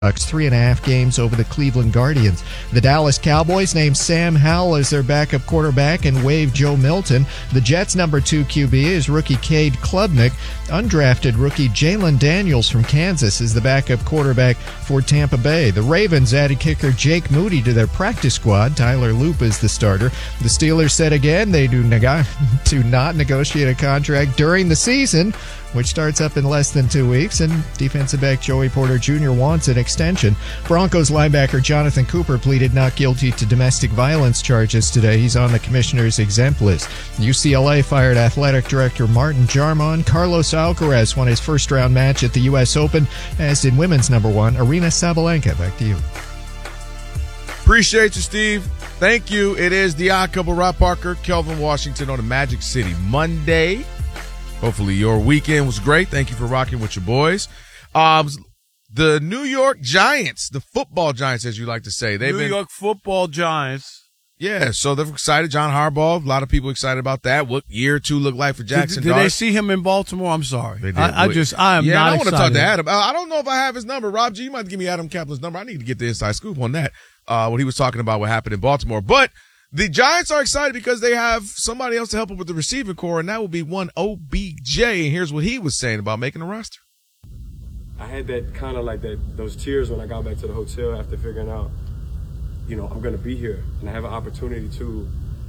Bucks 3.5 games over the Cleveland Guardians. The Dallas Cowboys named Sam Howell as their backup quarterback and waived Joe Milton. The Jets' number 2 QB is rookie Cade Klubnik. Undrafted rookie Jalen Daniels from Kansas is the backup quarterback for Tampa Bay. The Ravens added kicker Jake Moody to their practice squad. Tyler Loop is the starter. The Steelers said again they do not negotiate a contract during the season, which starts up in less than 2 weeks, and defensive back Joey Porter Jr. wants an extension. Broncos linebacker Jonathan Cooper pleaded not guilty to domestic violence charges today. He's on the commissioner's exempt list. UCLA fired athletic director Martin Jarmon. Carlos Alcaraz won his first-round match at the U.S. Open, as did women's number 1, Aryna Sabalenka. Back to you. Appreciate you, Steve. Thank you. It is the Odd Couple, Rob Parker, Kelvin Washington on the Magic City Monday. Hopefully your weekend was great. Thank you for rocking with your boys. The New York Giants, the football Giants, as you like to say. New York football Giants. Yeah, so they're excited. John Harbaugh, a lot of people excited about that. What year 2 look like for Jackson Did they see him in Baltimore? I'm sorry. They did. I am not I excited. want to talk to Adam. I don't know if I have his number. Rob G, you might give me Adam Kaplan's number. I need to get the inside scoop on that, what he was talking about, what happened in Baltimore. But the Giants are excited because they have somebody else to help them with the receiving core, and that will be one OBJ. And here's what he was saying about making the roster. I had that kind of like those tears when I got back to the hotel after figuring out, I'm going to be here and I have an opportunity to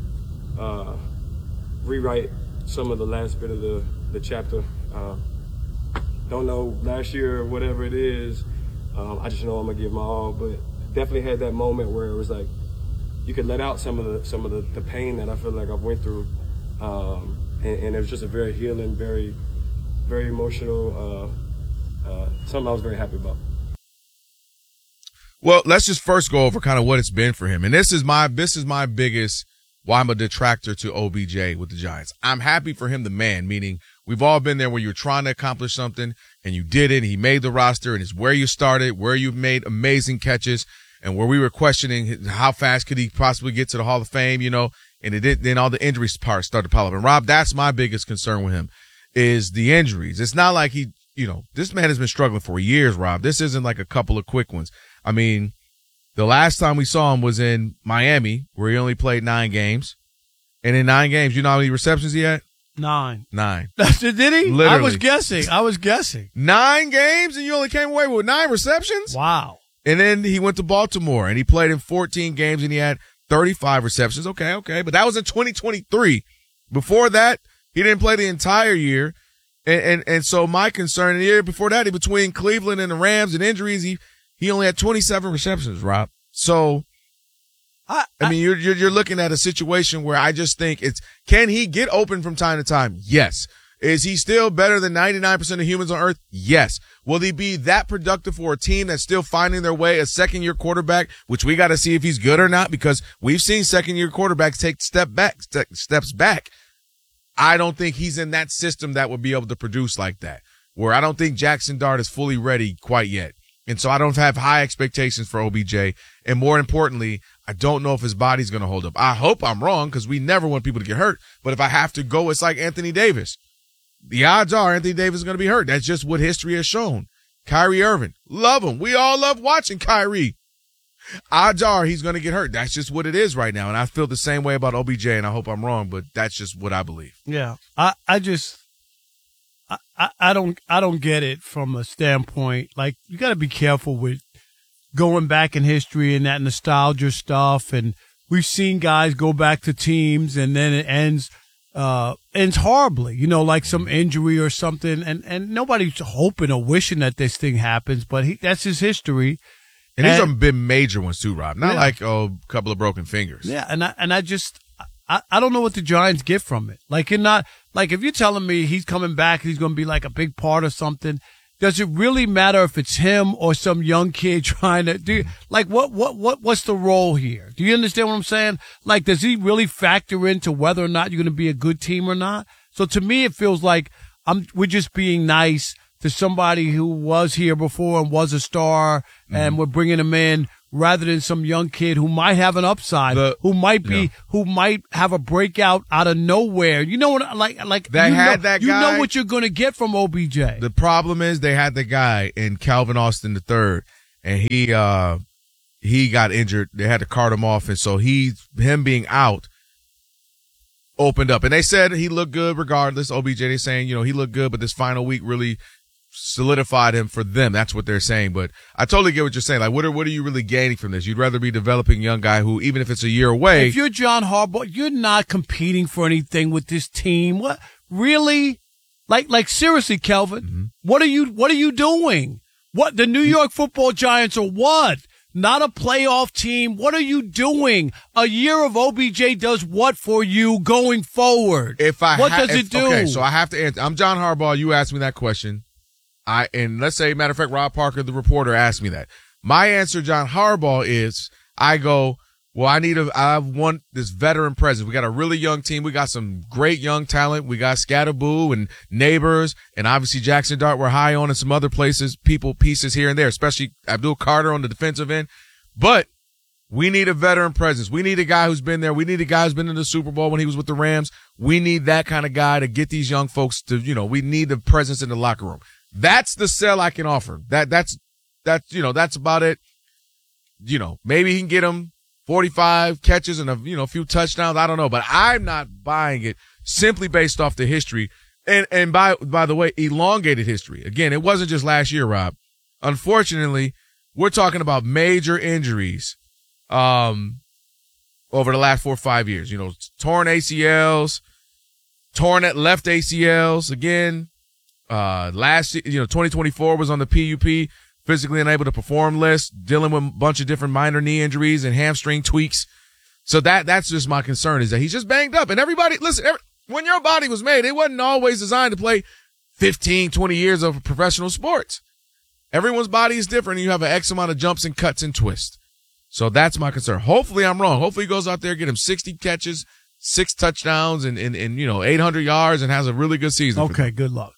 rewrite some of the last bit of the chapter. Don't know last year or whatever it is. I just know I'm going to give my all, but definitely had that moment where it was like, you could let out some of the pain that I feel like I've went through, and it was just a very healing, very, very emotional, something I was very happy about. Well, let's just first go over kind of what it's been for him, and this is my biggest why I'm a detractor to OBJ with the Giants. I'm happy for him, the man, meaning we've all been there where you're trying to accomplish something and you did it. And he made the roster, and it's where you started, where you made amazing catches. And where we were questioning how fast could he possibly get to the Hall of Fame, and it didn't, then all the injuries parts started to pile up. And Rob, that's my biggest concern with him is the injuries. It's not like this man has been struggling for years, Rob. This isn't like a couple of quick ones. I mean, the last time we saw him was in Miami, where he only played 9 games. And in 9 games, you know how many receptions he had? 9. Did he? Literally. I was guessing. 9 games and you only came away with 9 receptions? Wow. And then he went to Baltimore and he played in 14 games and he had 35 receptions. Okay. But that was in 2023. Before that, he didn't play the entire year. And so my concern, the year before that, between Cleveland and the Rams and injuries, he only had 27 receptions, Rob. So, I mean, you're looking at a situation where I just think can he get open from time to time? Yes. Is he still better than 99% of humans on earth? Yes. Will he be that productive for a team that's still finding their way, a second-year quarterback, which we got to see if he's good or not, because we've seen second-year quarterbacks take steps back. I don't think he's in that system that would be able to produce like that, where I don't think Jackson Dart is fully ready quite yet. And so I don't have high expectations for OBJ. And more importantly, I don't know if his body's going to hold up. I hope I'm wrong, because we never want people to get hurt. But if I have to go, it's like Anthony Davis. The odds are Anthony Davis is going to be hurt. That's just what history has shown. Kyrie Irving, love him. We all love watching Kyrie. Odds are he's going to get hurt. That's just what it is right now. And I feel the same way about OBJ, and I hope I'm wrong, but that's just what I believe. Yeah. I don't get it from a standpoint. Like, you got to be careful with going back in history and that nostalgia stuff. And we've seen guys go back to teams and then it ends horribly, like some injury or something. And nobody's hoping or wishing that this thing happens, but that's his history. And these have been major ones too, Rob. Not like a couple of broken fingers. Yeah. And I don't know what the Giants get from it. Like, if you're telling me he's coming back and he's going to be like a big part of something, does it really matter if it's him or some young kid trying to do, like, what's the role here? Do you understand what I'm saying? Like, does he really factor into whether or not you're going to be a good team or not? So to me, it feels like we're just being nice to somebody who was here before and was a star, and we're bringing him in rather than some young kid who might have an upside, who might have a breakout out of nowhere. You know what? Like they had that guy. You know what you're going to get from OBJ. The problem is they had the guy in Calvin Austin III, and he got injured. They had to cart him off, and so him being out opened up. And they said he looked good regardless. OBJ, they're saying, he looked good, but this final week really solidified him for them. That's what they're saying. But I totally get what you're saying. Like, what are you really gaining from this? You'd rather be developing a young guy who, even if it's a year away. If you're John Harbaugh, you're not competing for anything with this team. What really? Like seriously, Kelvin, what are you doing? What, the New York Football Giants are what? Not a playoff team. What are you doing? A year of OBJ does what for you going forward? What does it do? Okay, so I have to answer. I'm John Harbaugh. You asked me that question. And let's say, matter of fact, Rob Parker, the reporter, asked me that. My answer, John Harbaugh, is I go, well, I want this veteran presence. We got a really young team. We got some great young talent. We got Scatterboo and Neighbors, and obviously Jackson Dart we're high on, and some other pieces here and there, especially Abdul Carter on the defensive end. But we need a veteran presence. We need a guy who's been there. We need a guy who's been in the Super Bowl when he was with the Rams. We need that kind of guy to get these young folks to, we need the presence in the locker room. That's the sell I can offer. That's about it. Maybe he can get him 45 catches and a few touchdowns. I don't know, but I'm not buying it simply based off the history. And by the way, elongated history. Again, it wasn't just last year, Rob. Unfortunately, we're talking about major injuries, over the last 4 or 5 years, torn ACLs, torn at left ACLs again. 2024 was on the PUP, physically unable to perform list, dealing with a bunch of different minor knee injuries and hamstring tweaks. So that's just my concern, is that he's just banged up. And everybody, listen, when your body was made, it wasn't always designed to play 15, 20 years of professional sports. Everyone's body is different, and you have an X amount of jumps and cuts and twists. So that's my concern. Hopefully I'm wrong. Hopefully he goes out there, get him 60 catches, 6 touchdowns, and 800 yards, and has a really good season. Okay, good luck.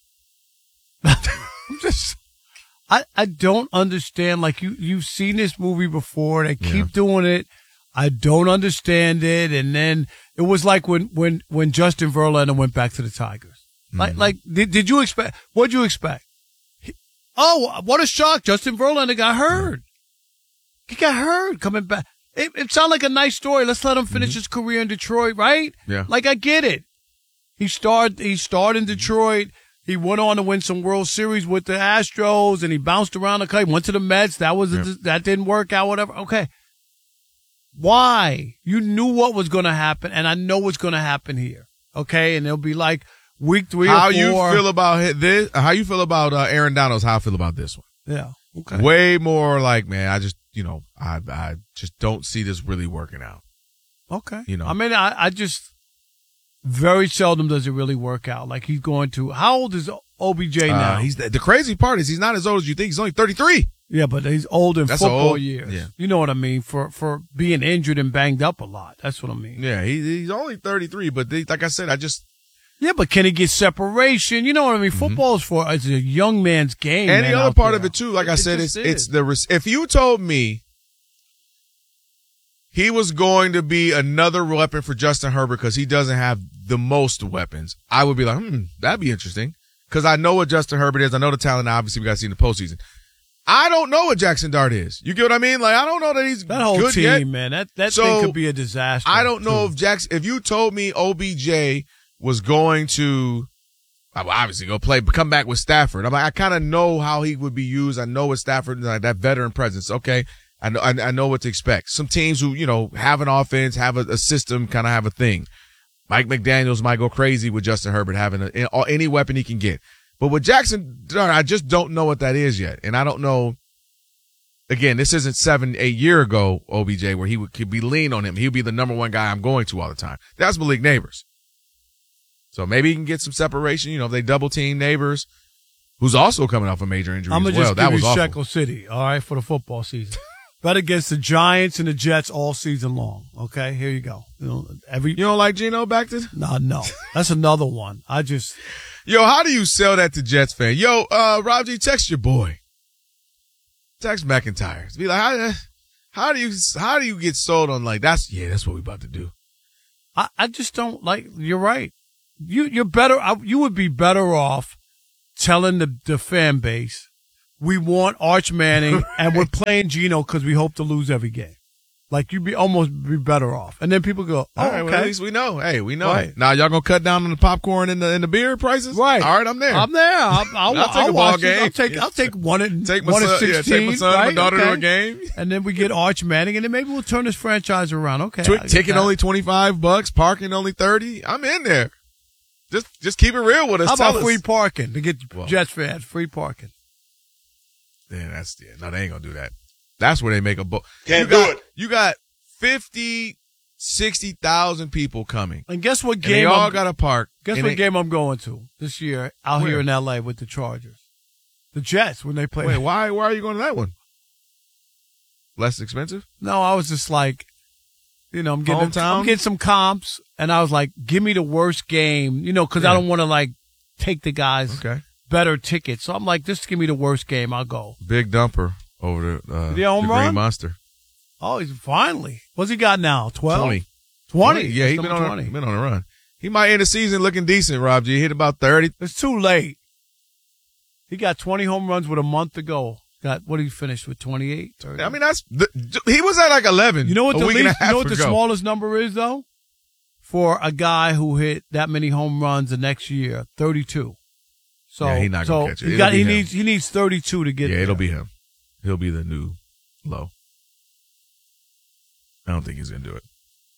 I don't understand. Like, you've seen this movie before. They keep doing it. I don't understand it. And then it was like when Justin Verlander went back to the Tigers. Did you expect? What'd you expect? What a shock! Justin Verlander got hurt. He got hurt coming back. It sounded like a nice story. Let's let him finish his career in Detroit, right? Yeah. Like, I get it. He starred in Detroit. He went on to win some World Series with the Astros, and he bounced around the country. Went to the Mets. That didn't work out. Whatever. Okay. Why? You knew what was going to happen, and I know what's going to happen here. Okay, and it'll be like week 3 or 4. How you feel about this? How you feel about Aaron Donald's? How I feel about this one? Yeah. Okay. Way more like, man, I just I just don't see this really working out. Okay. I mean, I just. Very seldom does it really work out. Like, he's going to. How old is OBJ now? The crazy part is he's not as old as you think. He's only 33. Yeah, but he's old in football years. Yeah. You know what I mean? For being injured and banged up a lot. That's what I mean. Yeah, he's only 33, but like I said, Yeah, but can he get separation? You know what I mean? Football is it's a young man's game. And the other part of it too, like I said, it's if you told me he was going to be another weapon for Justin Herbert because he doesn't have the most weapons, I would be like, that'd be interesting. Because I know what Justin Herbert is. I know the talent. Obviously, we got to see in the postseason. I don't know what Jackson Dart is. You get what I mean? Like, I don't know that he's that whole good team, yet. Man. That thing could be a disaster. I don't know if you told me OBJ was going to, obviously go come back with Stafford. I'm like, I kind of know how he would be used. I know with Stafford, like that veteran presence. Okay. I know what to expect. Some teams who, have an offense, have a system, kind of have a thing. Mike McDaniels might go crazy with Justin Herbert having any weapon he can get. But with Jackson Dart, I just don't know what that is yet. And I don't know. Again, this isn't 7-8 years ago, OBJ, where could be lean on him. He would be the number one guy I'm going to all the time. That's Malik Neighbors. So maybe he can get some separation. If they double team Neighbors, who's also coming off a major injury as well. I'm going to That just was give you awful. Shekel City, all right, for the football season. Bet against the Giants and the Jets all season long. Okay, here you go. You don't like Geno back to? No. That's another one. Yo, how do you sell that to Jets fan? Yo, Rob G, text your boy. Text McIntyre. Be like, how do you get sold on like that's what we about to do. I just don't like. You're right. You're better. You would be better off telling the fan base we want Arch Manning, and we're playing Geno because we hope to lose every game. Like, you'd almost be better off. And then people go, oh, all right, okay. Well, at least we know. Hey, we know. Right. Now, y'all going to cut down on the popcorn and the beer prices? Right. All right, I'm there. I'm there. I'll take a ball game. I'll take one at 16. Take my son right? and my daughter okay. to a game. And then we get Arch Manning, and then maybe we'll turn this franchise around. Okay. Ticket only $25, parking only $30. I'm in there. Just keep it real with us. How Tell about us. free parking to get Jets fans? Free parking. Yeah, no, they ain't going to do that. That's where they make a book. Can't do it. You got 50, 60,000 people coming. And guess what And game they all got to park. Guess what game I'm going to this year out here in L.A. with the Chargers? The Jets when they play. Wait, why are you going to that one? Less expensive? No, I was just like, I'm getting some comps, and I was like, give me the worst game, because I don't want to like take the guys better tickets. So I'm like, just give me the worst game. I'll go. Big dumper over the Green Monster. Oh, he's finally. What's he got now? 12? 20. Yeah, he's been on a run. He might end the season looking decent, Rob G. He hit about 30. It's too late. He got 20 home runs with a month to go. What did he finish with, 28? 30? I mean, he was at like 11. You know what the ago. Smallest number is, though? For a guy who hit that many home runs the next year, 32. So yeah, he's not going to catch it. He needs 32 to get there. Yeah, it'll be him. He'll be the new low. I don't think he's going to do it.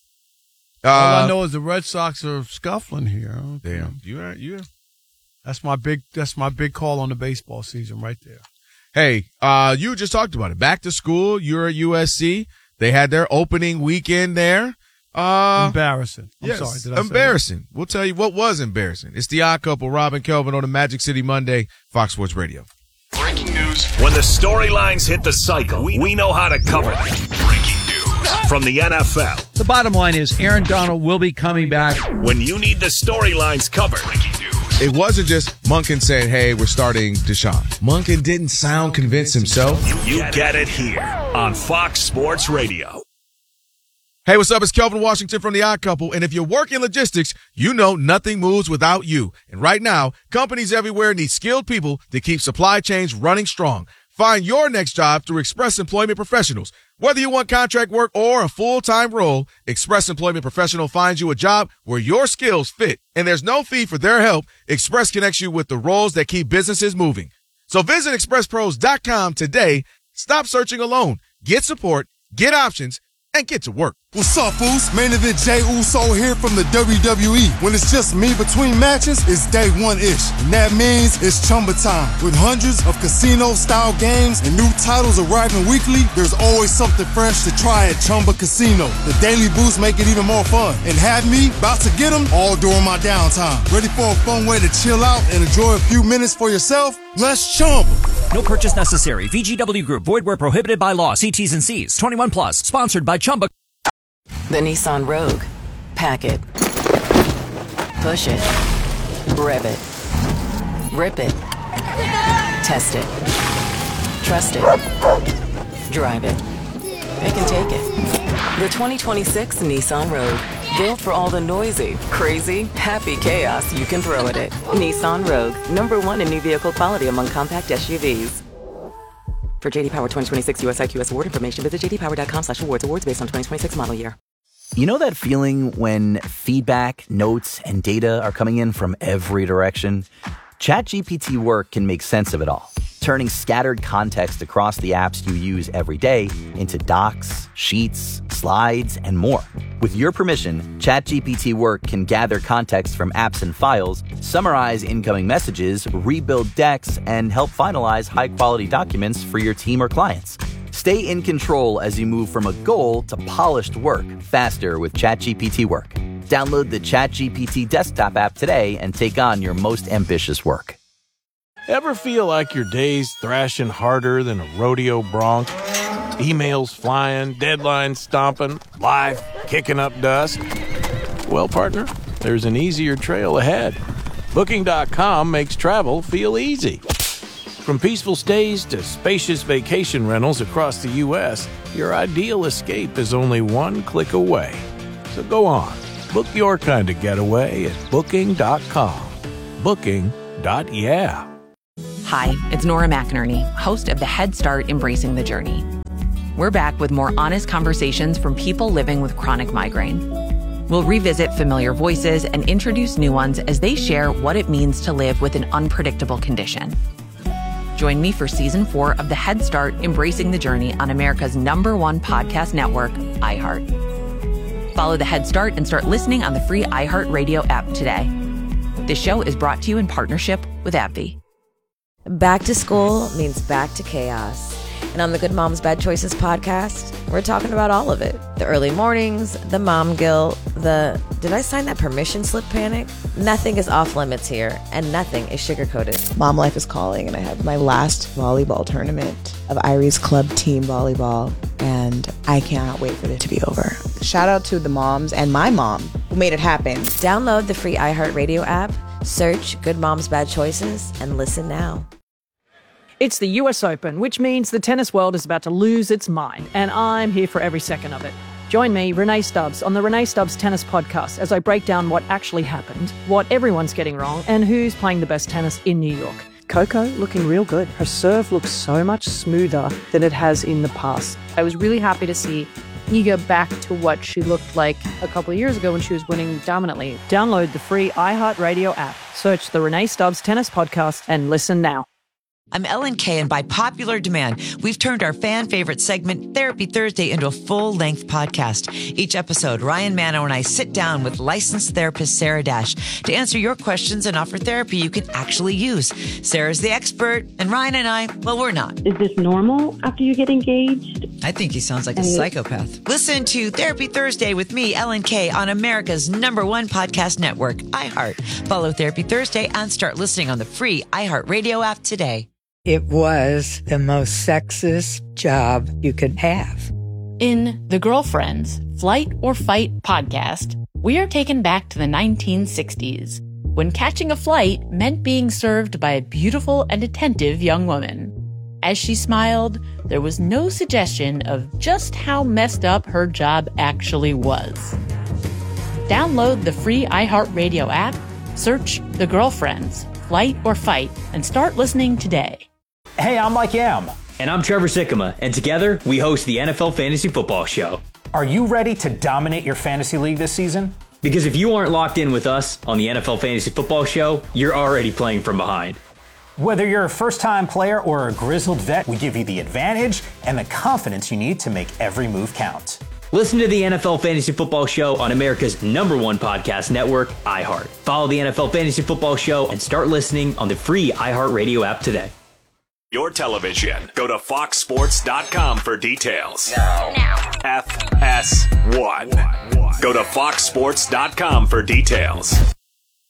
All I know is the Red Sox are scuffling here. Okay. Damn. You That's my big call on the baseball season right there. Hey, you just talked about it. Back to school. You're at USC. They had their opening weekend there. Embarrassing. I'm sorry. Did I embarrassing. We'll tell you what was embarrassing. It's the Odd Couple, Rob and Kelvin on the Magic City Monday, Fox Sports Radio. Breaking news. When the storylines hit the cycle, we know how to cover them. Breaking news from the NFL. The bottom line is Aaron Donald will be coming back. When you need the storylines covered. Breaking news. It wasn't just Monken saying, hey, we're starting Deshaun. Monken didn't sound convinced himself. You get it here on Fox Sports Radio. Hey, what's up? It's Kelvin Washington from The Odd Couple. And if you work in logistics, you know nothing moves without you. And right now, companies everywhere need skilled people to keep supply chains running strong. Find your next job through Express Employment Professionals. Whether you want contract work or a full-time role, Express Employment Professional finds you a job where your skills fit. And there's no fee for their help. Express connects you with the roles that keep businesses moving. So visit expresspros.com today. Stop searching alone. Get support, get options, and get to work. What's up, fools? Main event Jey Uso here from the WWE. When it's just me between matches, it's day one-ish. And that means it's Chumba time. With hundreds of casino-style games and new titles arriving weekly, there's always something fresh to try at Chumba Casino. The daily boosts make it even more fun. And have me about to get them all during my downtime. Ready for a fun way to chill out and enjoy a few minutes for yourself? Let's Chumba. No purchase necessary. VGW Group. Void where prohibited by law. See T's and C's. 21 plus. Sponsored by Chumba. The Nissan Rogue. Pack it. Push it. Rev it. Rip it. Test it. Trust it. Drive it. It can take it. The 2026 Nissan Rogue. Built for all the noisy, crazy, happy chaos you can throw at it. Nissan Rogue. #1 in new vehicle quality among compact SUVs. For JD Power 2026 US IQS award information, visit jdpower.com/awards. Awards based on 2026 model year. You know that feeling when feedback, notes, and data are coming in from every direction? ChatGPT Work can make sense of it all, turning scattered context across the apps you use every day into docs, sheets, slides, and more. With your permission, ChatGPT Work can gather context from apps and files, summarize incoming messages, rebuild decks, and help finalize high-quality documents for your team or clients. Stay in control as you move from a goal to polished work faster with ChatGPT Work. Download the ChatGPT desktop app today and take on your most ambitious work. Ever feel like your day's thrashing harder than a rodeo bronc? Emails flying, deadlines stomping, life kicking up dust? Well, partner, there's an easier trail ahead. Booking.com makes travel feel easy. From peaceful stays to spacious vacation rentals across the U.S., your ideal escape is only one click away. So go on, book your kind of getaway at Booking.com. Booking.yeah. Hi, it's Nora McInerney, host of the Head Start Embracing the Journey. We're back with more honest conversations from people living with chronic migraine. We'll revisit familiar voices and introduce new ones as they share what it means to live with an unpredictable condition. Join me for Season 4 of the Head Start Embracing the Journey on America's #1 podcast network, iHeart. Follow the Head Start and start listening on the free iHeartRadio app today. This show is brought to you in partnership with AbbVie. Back to school means back to chaos. And on the Good Moms Bad Choices podcast, we're talking about all of it. The early mornings, the mom guilt, the did I sign that permission slip panic? Nothing is off limits here, and nothing is sugar-coated. Mom life is calling, and I have my last volleyball tournament of Irie's Club team volleyball, and I cannot wait for it to be over. Shout out to the moms and my mom who made it happen. Download the free iHeartRadio app, search Good Moms Bad Choices, and listen now. It's the US Open, which means the tennis world is about to lose its mind, and I'm here for every second of it. Join me, Renee Stubbs, on the Renee Stubbs Tennis Podcast as I break down what actually happened, what everyone's getting wrong, and who's playing the best tennis in New York. Coco looking real good. Her serve looks so much smoother than it has in the past. I was really happy to see Iga back to what she looked like a couple of years ago when she was winning dominantly. Download the free iHeartRadio app, search the Renee Stubbs Tennis Podcast, and listen now. I'm Ellen Kay, and by popular demand, we've turned our fan favorite segment, Therapy Thursday, into a full-length podcast. Each episode, Ryan Mano and I sit down with licensed therapist Sarah Dash to answer your questions and offer therapy you can actually use. Sarah's the expert, and Ryan and I, well, we're not. Is this normal after you get engaged? I think he sounds like a psychopath. Listen to Therapy Thursday with me, Ellen Kay, on America's #1 podcast network, iHeart. Follow Therapy Thursday and start listening on the free iHeartRadio app today. It was the most sexist job you could have. In The Girlfriends, Flight or Fight podcast, we are taken back to the 1960s, when catching a flight meant being served by a beautiful and attentive young woman. As she smiled, there was no suggestion of just how messed up her job actually was. Download the free iHeartRadio app, search The Girlfriends, Flight or Fight, and start listening today. Hey, I'm Mike Yam. And I'm Trevor Sikkema, and together we host the NFL Fantasy Football Show. Are you ready to dominate your fantasy league this season? Because if you aren't locked in with us on the NFL Fantasy Football Show, you're already playing from behind. Whether you're a first-time player or a grizzled vet, we give you the advantage and the confidence you need to make every move count. Listen to the NFL Fantasy Football Show on America's #1 podcast network, iHeart. Follow the NFL Fantasy Football Show and start listening on the free iHeartRadio app today. Your television. Go to foxsports.com for details. Now. FS1. Go to foxsports.com for details.